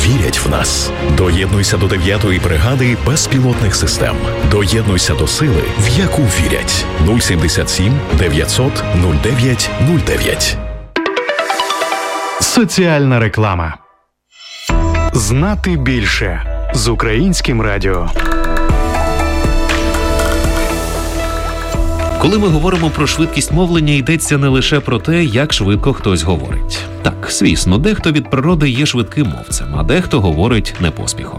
вірять в нас. Доєднуйся до 9-ї бригади безпілотних систем. Доєднуйся до сили, в яку вірять. 077 900 09 09. Соціальна реклама. Знати більше з Українським радіо. Коли ми говоримо про швидкість мовлення, йдеться не лише про те, як швидко хтось говорить. Так, звісно, дехто від природи є швидким мовцем, а дехто говорить не поспіхом.